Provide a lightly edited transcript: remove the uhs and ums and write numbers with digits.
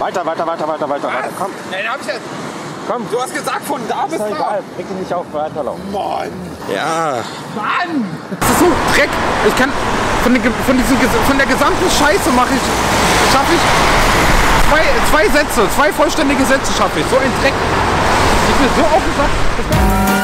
Weiter, komm. Nein, hab ich jetzt. Komm. Du hast gesagt, von da bis da. Egal, reg dich nicht auf, weiterlaufen. Mann. Ja. Mann. Das ist so Dreck. Ich kann von der gesamten Scheiße schaffe ich zwei Sätze, 2 vollständige Sätze schaffe ich. So ein Dreck. Ich bin so aufgesagt.